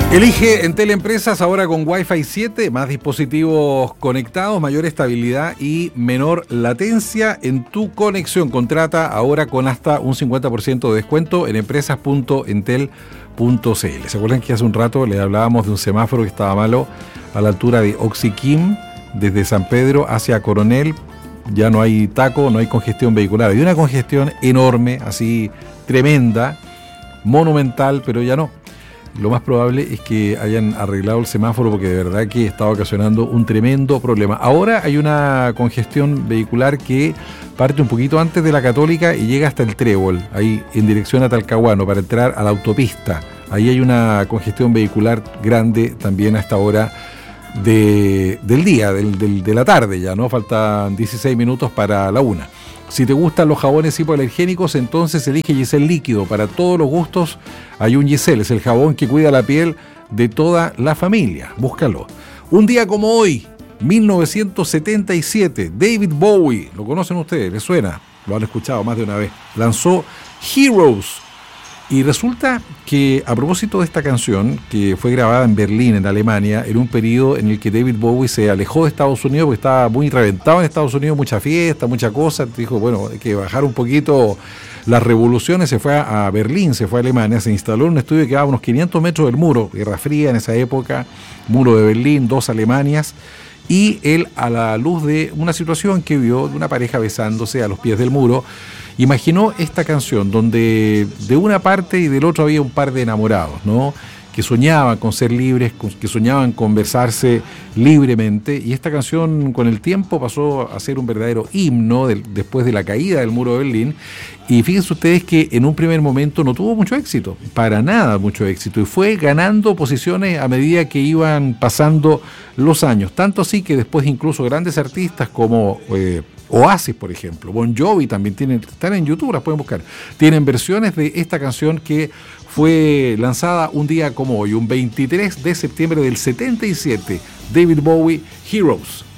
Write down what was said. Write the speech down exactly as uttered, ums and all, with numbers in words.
Elige Entel Empresas ahora con Wi-Fi siete, más dispositivos conectados, mayor estabilidad y menor latencia en tu conexión. Contrata ahora con hasta un cincuenta por ciento de descuento en empresas punto entel punto c l. ¿Se acuerdan que hace un rato les hablábamos de un semáforo que estaba malo a la altura de Oxiquim, desde San Pedro hacia Coronel? Ya no hay taco, no hay congestión vehicular. Hay una congestión enorme, así tremenda, monumental, pero ya no. Lo más probable es que hayan arreglado el semáforo porque de verdad que estaba ocasionando un tremendo problema. Ahora hay una congestión vehicular que parte un poquito antes de la Católica y llega hasta el Trébol, ahí en dirección a Talcahuano, para entrar a la autopista. Ahí hay una congestión vehicular grande también a esta hora de, del día, del, del, de la tarde ya, ¿no? Faltan dieciséis minutos para la una. Si te gustan los jabones hipoalergénicos, entonces elige Giselle Líquido. Para todos los gustos hay un Giselle. Es el jabón que cuida la piel de toda la familia. Búscalo. Un día como hoy, mil novecientos setenta y siete, David Bowie, ¿lo conocen ustedes? ¿Les suena? Lo han escuchado más de una vez. Lanzó Heroes. Y resulta que, a propósito de esta canción, que fue grabada en Berlín, en Alemania, en un periodo en el que David Bowie se alejó de Estados Unidos porque estaba muy reventado en Estados Unidos, mucha fiesta, mucha cosa, dijo, bueno, hay que bajar un poquito las revoluciones, se fue a Berlín, se fue a Alemania, se instaló en un estudio que quedaba a unos quinientos metros del muro, Guerra Fría en esa época, muro de Berlín, dos Alemanias, y él, a la luz de una situación que vio de una pareja besándose a los pies del muro, imaginó esta canción donde de una parte y del otro había un par de enamorados, ¿no? Que soñaban con ser libres, que soñaban con besarse libremente, y esta canción con el tiempo pasó a ser un verdadero himno de, después de la caída del muro de Berlín. Y fíjense ustedes que en un primer momento no tuvo mucho éxito, para nada mucho éxito, y fue ganando posiciones a medida que iban pasando los años, tanto así que después incluso grandes artistas como eh, Oasis, por ejemplo, Bon Jovi también tienen, están en YouTube, las pueden buscar, tienen versiones de esta canción que fue lanzada un día como hoy, un veintitrés de septiembre del setenta y siete, David Bowie, Heroes.